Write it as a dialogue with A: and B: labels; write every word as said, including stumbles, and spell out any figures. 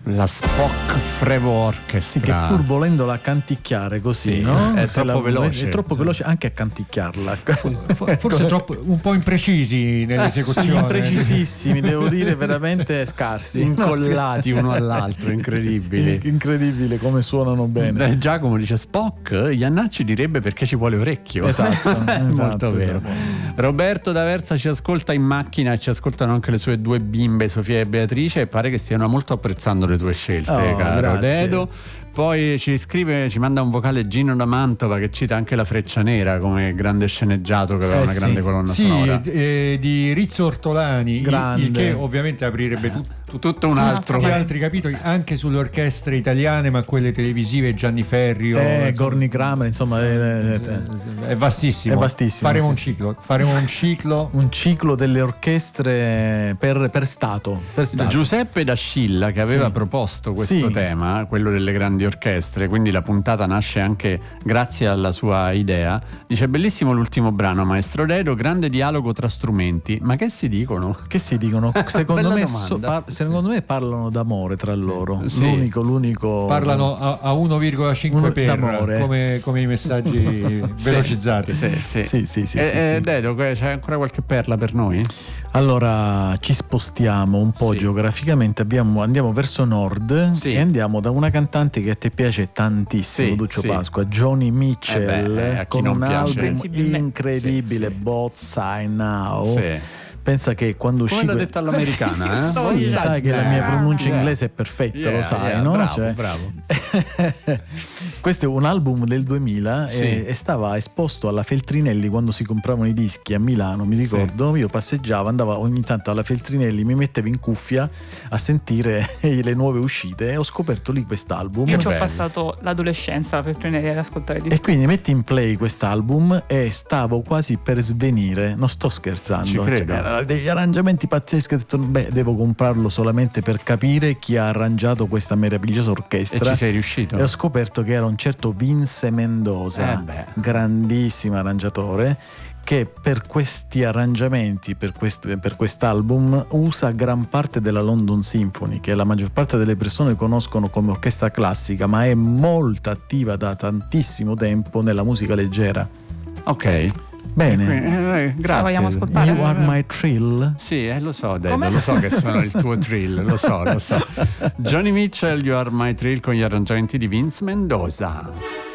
A: La Spock Frevo Orchestra.
B: Sì, che pur volendola canticchiare così,
A: sì,
B: no?
A: È
B: Se
A: troppo
B: la,
A: veloce.
B: È troppo veloce anche a canticchiarla.
C: Forse troppo, un po' imprecisi nell'esecuzione.
B: Sì, imprecisissimi, devo dire, veramente scarsi.
A: Incollati uno all'altro, incredibili.
B: Incredibile come suonano bene.
A: Eh, Giacomo dice Spock, Iannacci direbbe perché ci vuole orecchio.
B: Esatto,
A: Molto
B: esatto,
A: vero.
B: esatto.
A: Roberto D'Aversa ci ascolta in macchina e ci ascoltano anche le sue due bimbe, Sofia e Beatrice, e pare che stiano molto apprezzando le tue scelte,
B: oh,
A: caro
B: grazie.
A: Dedo. Poi ci scrive, ci manda un vocale Gino da Mantova che cita anche La Freccia Nera come grande sceneggiato che aveva
B: Eh,
A: una
B: sì.
A: grande colonna
C: Sì,
A: sonora.
C: eh, di Rizzo Ortolani, il,
B: Grande.
C: il che ovviamente aprirebbe tu, tu,
A: Tutto un altro.
C: tutti altri capitoli anche sulle orchestre italiane, ma quelle televisive, Gianni Ferrio,
B: Eh,
C: insomma,
B: Gorni Kramer, insomma, è,
C: è vastissimo.
B: È vastissimo,
C: Faremo
B: sì,
C: un
B: sì.
C: ciclo, faremo un ciclo.
B: un ciclo delle orchestre per, per Stato. Per Stato.
A: Giuseppe da Scilla che aveva
B: Sì.
A: proposto questo
B: Sì.
A: tema, quello delle grandi orchestre, quindi la puntata nasce anche grazie alla sua idea. Dice: bellissimo l'ultimo brano, maestro Dedo, grande dialogo tra strumenti, ma che si dicono?
B: Che si dicono? Secondo
A: Bella
B: me,
A: domanda.
B: so- par- secondo me parlano d'amore tra loro.
A: Sì.
B: L'unico, l'unico.
C: Parlano a, a uno virgola cinque
B: Un-
C: per
B: d'amore.
C: come, come i messaggi velocizzati.
A: Sì, sì.
B: Sì, sì, sì,
A: Eh,
B: sì,
A: eh,
B: sì.
A: Dedo, c'è ancora qualche perla per noi?
B: Allora ci spostiamo un po'
A: Sì.
B: geograficamente, abbiamo- andiamo verso nord
A: Sì.
B: e andiamo da una cantante che a te piace tantissimo,
A: Sì,
B: Duccio
A: sì.
B: Pasqua, Johnny Mitchell,
A: Eh beh, eh, a chi
B: con
A: non
B: un
A: piace.
B: album
D: Sensibilmente.
B: incredibile,
A: Sì, sì.
B: Both Side Now.
A: Sì.
B: Pensa che quando uscì
A: Come l'ha
B: que-
A: detta all'americana, eh?
D: Sto
B: Sì, sai che la mia pronuncia
A: Yeah.
B: inglese è perfetta,
A: Yeah,
B: lo sai,
A: yeah,
B: no?
A: bravo,
B: Cioè-
A: bravo.
B: Questo è un album del duemila
A: Sì.
B: e, e stava esposto alla Feltrinelli quando si compravano i dischi a Milano, mi ricordo. Io passeggiavo, andavo ogni tanto alla Feltrinelli, mi mettevo in cuffia a sentire le nuove uscite e ho scoperto lì quest'album.
D: Io ci ho
A: bello.
D: passato l'adolescenza per prendere ad ascoltare i
B: E
D: dischi.
B: quindi metti in play quest'album e stavo quasi per svenire, non sto scherzando.
A: Ci credo.
B: Cioè, erano degli arrangiamenti pazzeschi, ho detto beh, devo comprarlo solamente per capire chi ha arrangiato questa meravigliosa
A: E
B: orchestra.
A: ci sei riuscito?
B: E ho scoperto che era un certo Vince Mendoza,
A: Eh beh.
B: grandissimo arrangiatore, che per questi arrangiamenti, per, quest- per quest'album, usa gran parte della London Symphony, che la maggior parte delle persone conoscono come orchestra classica, ma è molto attiva da tantissimo tempo nella musica leggera.
A: Ok.
B: Bene.
A: Eh, eh, grazie.
D: La vogliamo ascoltare?
B: You Are My Thrill.
A: Sì, eh, lo so, Dedo,
D: Come?
A: lo so che sono il tuo thrill, lo so, lo so. Johnny Mitchell, You Are My Thrill con gli arrangiamenti di Vince Mendoza.